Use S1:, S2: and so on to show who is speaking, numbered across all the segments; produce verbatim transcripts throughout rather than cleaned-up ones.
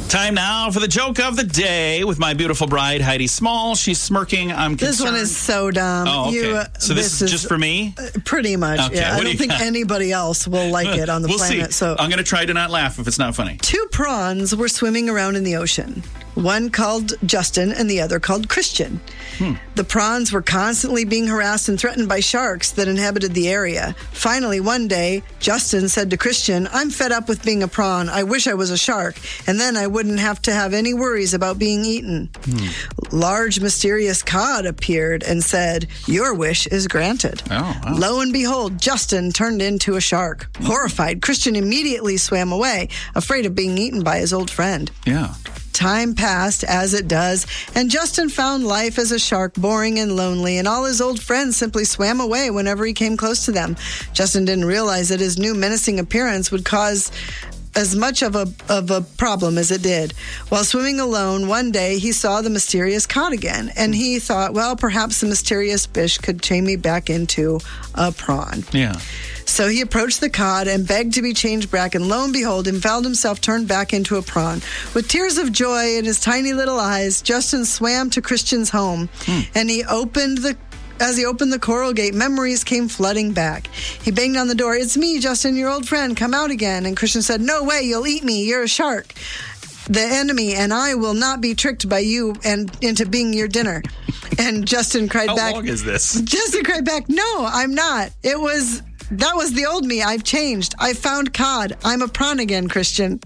S1: Time now for the joke of the day with my beautiful bride, Heidi Small. She's smirking. I'm concerned.
S2: This one is so dumb.
S1: Oh, okay.
S2: You, uh,
S1: so this, this is just for me?
S2: Uh, pretty much,
S1: okay.
S2: yeah.
S1: What
S2: I don't
S1: do
S2: think
S1: got?
S2: anybody else will like it on the
S1: we'll
S2: planet.
S1: See.
S2: So
S1: I'm going to try to not laugh if it's not funny.
S2: Two prawns were swimming around in the ocean. One called Justin and the other called Christian. Hmm. The prawns were constantly being harassed and threatened by sharks that inhabited the area. Finally, one day, Justin said to Christian, "I'm fed up with being a prawn. I wish I was a shark, and then I wouldn't have to have any worries about being eaten." Hmm. Large, mysterious cod appeared and said, "Your wish is granted."
S1: Oh, wow.
S2: Lo and behold, Justin turned into a shark. Horrified, Christian immediately swam away, afraid of being eaten by his old friend.
S1: Yeah.
S2: Time passed, as it does, and Justin found life as a shark boring and lonely, and all his old friends simply swam away whenever he came close to them. Justin didn't realize that his new menacing appearance would cause as much of a of a problem as it did. While swimming alone, one day he saw the mysterious cod again, and he thought, well, perhaps the mysterious fish could change me back into a prawn.
S1: Yeah.
S2: So he approached the cod and begged to be changed back, and lo and behold, and found himself turned back into a prawn. With tears of joy in his tiny little eyes, Justin swam to Christian's home, hmm. and he opened the As he opened the coral gate, memories came flooding back. He banged on the door. "It's me, Justin, your old friend. Come out again." And Christian said, "No way, you'll eat me. You're a shark, the enemy, and I will not be tricked by you and into being your dinner." And Justin cried
S1: How
S2: back.
S1: How long is this?
S2: Justin cried back, "No, I'm not. It was... That was the old me. I've changed. I found cod. I'm a prawn again, Christian."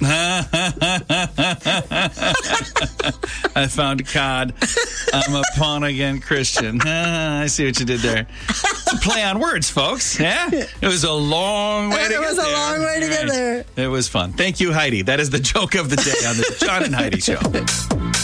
S1: I found cod. I'm a prawn again, Christian. I see what you did there. It's a play on words, folks. Yeah? It was a long way to
S2: it
S1: get there.
S2: It was a long way to get there.
S1: It was fun. Thank you, Heidi. That is the joke of the day on the John and Heidi Show.